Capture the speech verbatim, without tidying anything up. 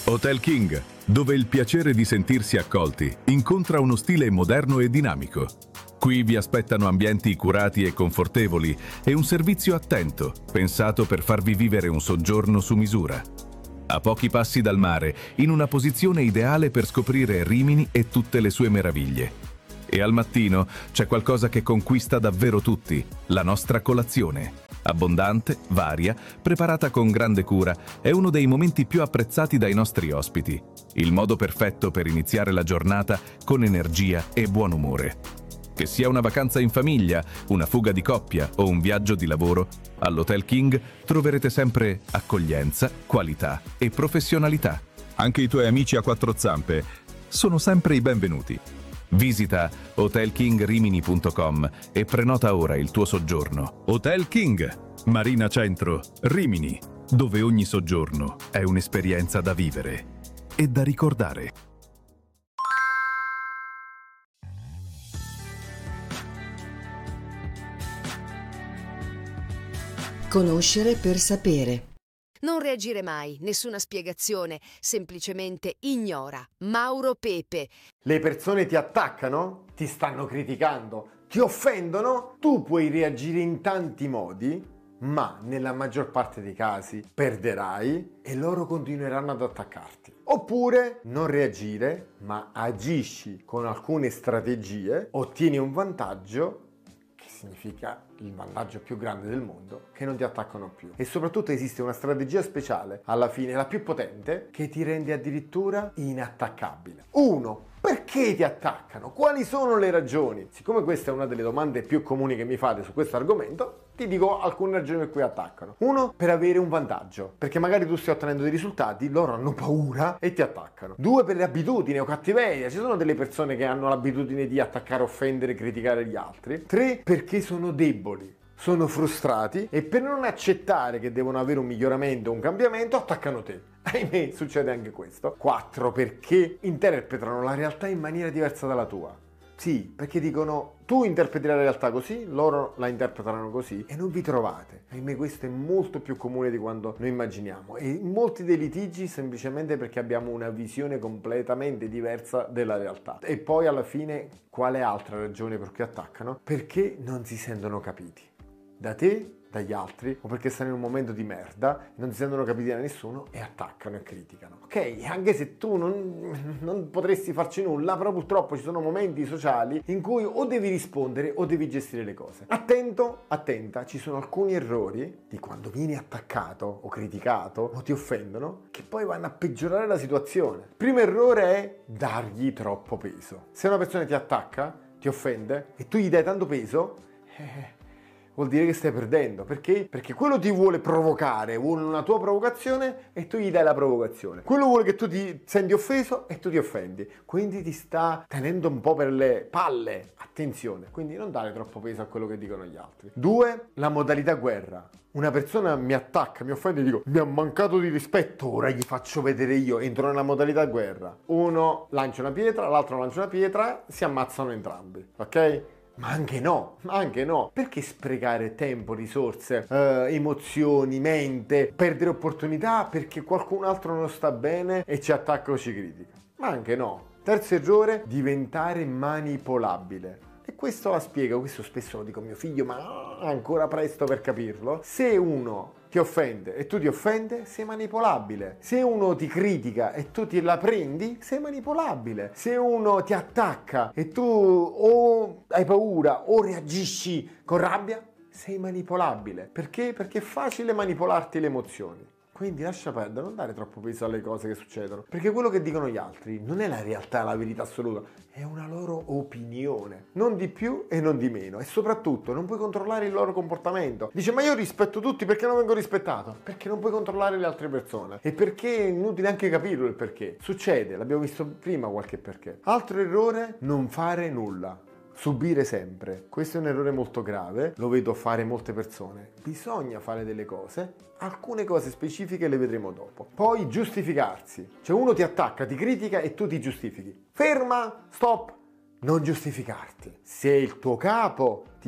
Hotel King, dove il piacere di sentirsi accolti incontra uno stile moderno e dinamico. Qui vi aspettano ambienti curati e confortevoli e un servizio attento, pensato per farvi vivere un soggiorno su misura. A pochi passi dal mare, in una posizione ideale per scoprire Rimini e tutte le sue meraviglie. E al mattino c'è qualcosa che conquista davvero tutti, la nostra colazione. Abbondante, varia, preparata con grande cura, è uno dei momenti più apprezzati dai nostri ospiti. Il modo perfetto per iniziare la giornata con energia e buon umore. Che sia una vacanza in famiglia, una fuga di coppia o un viaggio di lavoro, all'Hotel King troverete sempre accoglienza, qualità e professionalità. Anche i tuoi amici a quattro zampe sono sempre i benvenuti. Visita hotel king rimini punto com e prenota ora il tuo soggiorno. Hotel King, Marina Centro, Rimini, dove ogni soggiorno è un'esperienza da vivere e da ricordare. Conoscere per sapere. Non reagire mai, nessuna spiegazione, semplicemente ignora. Mauro Pepe. Le persone ti attaccano? Ti stanno criticando? Ti offendono? Tu puoi reagire in tanti modi, ma nella maggior parte dei casi perderai e loro continueranno ad attaccarti. Oppure non reagire, ma agisci con alcune strategie, ottieni un vantaggio, che significa il vantaggio più grande del mondo, che non ti attaccano più. E soprattutto esiste una strategia speciale, alla fine la più potente, che ti rende addirittura inattaccabile. Uno, perché ti attaccano? Quali sono le ragioni? Siccome questa è una delle domande più comuni che mi fate su questo argomento, ti dico alcune ragioni per cui attaccano. Uno, per avere un vantaggio, perché magari tu stai ottenendo dei risultati, loro hanno paura e ti attaccano. Due, per le abitudini o cattiveria, ci sono delle persone che hanno l'abitudine di attaccare, offendere, criticare gli altri. Tre, perché sono deboli, sono frustrati e per non accettare che devono avere un miglioramento, un cambiamento, attaccano te. Ahimè, succede anche questo. Quattro, perché interpretano la realtà in maniera diversa dalla tua. Sì, perché dicono tu interpreti la realtà così, loro la interpretano così e non vi trovate. Ahimè, questo è molto più comune di quanto noi immaginiamo e molti dei litigi semplicemente perché abbiamo una visione completamente diversa della realtà. E poi alla fine quale altra ragione per cui attaccano? Perché non si sentono capiti da te, dagli altri, o perché stanno in un momento di merda, non si sentono capiti da nessuno e attaccano e criticano. Ok, anche se tu non, non potresti farci nulla, però purtroppo ci sono momenti sociali in cui o devi rispondere o devi gestire le cose. Attento, attenta, ci sono alcuni errori di quando vieni attaccato o criticato o ti offendono che poi vanno a peggiorare la situazione. Il primo errore è dargli troppo peso. Se una persona ti attacca, ti offende e tu gli dai tanto peso, eh, vuol dire che stai perdendo. Perché? Perché quello ti vuole provocare, vuole una tua provocazione e tu gli dai la provocazione. Quello vuole che tu ti senti offeso e tu ti offendi. Quindi ti sta tenendo un po' per le palle. Attenzione, quindi non dare troppo peso a quello che dicono gli altri. Due, la modalità guerra. Una persona mi attacca, mi offende e dico mi ha mancato di rispetto, ora gli faccio vedere io, entro nella modalità guerra. Uno lancia una pietra, l'altro lancia una pietra, si ammazzano entrambi, ok? Ma anche no, ma anche no. Perché sprecare tempo, risorse, eh, emozioni, mente, perdere opportunità perché qualcun altro non sta bene e ci attacca o ci critica? Ma anche no. Terzo errore, diventare manipolabile. E questo la spiego, questo spesso lo dico a mio figlio, ma ancora presto per capirlo. Se uno ti offende e tu ti offende, sei manipolabile. Se uno ti critica e tu ti la prendi, sei manipolabile. Se uno ti attacca e tu o hai paura o reagisci con rabbia, sei manipolabile. Perché? Perché è facile manipolarti le emozioni. Quindi lascia perdere, non dare troppo peso alle cose che succedono, perché quello che dicono gli altri non è la realtà, la verità assoluta, è una loro opinione, non di più e non di meno, e soprattutto non puoi controllare il loro comportamento. Dice ma io rispetto tutti, perché non vengo rispettato? Perché non puoi controllare le altre persone e perché è inutile anche capirlo il perché. Succede, l'abbiamo visto prima qualche perché. Altro errore, non fare nulla. Subire sempre. Questo è un errore molto grave, lo vedo fare molte persone. Bisogna fare delle cose, alcune cose specifiche le vedremo dopo. Poi giustificarsi. Cioè uno ti attacca, ti critica e tu ti giustifichi. Ferma, stop, non giustificarti. Se il tuo capo ti